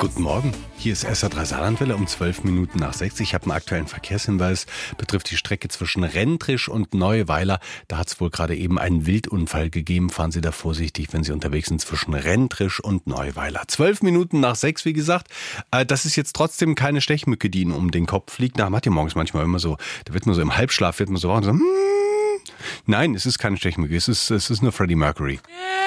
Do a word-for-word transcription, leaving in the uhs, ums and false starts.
Guten Morgen, hier ist S R drei Saarlandwelle um zwölf Minuten nach sechs. Ich habe einen aktuellen Verkehrshinweis, betrifft die Strecke zwischen Rentrisch und Neuweiler. Da hat es wohl gerade eben einen Wildunfall gegeben. Fahren Sie da vorsichtig, wenn Sie unterwegs sind zwischen Rentrisch und Neuweiler. zwölf Minuten nach sechs, wie gesagt. Äh, das ist jetzt trotzdem keine Stechmücke, die Ihnen um den Kopf fliegt. Na, man hat ja morgens manchmal immer so, da wird man so im Halbschlaf, wird man so wach und so, hmm. Nein, es ist keine Stechmücke, es ist, es ist nur Freddie Mercury.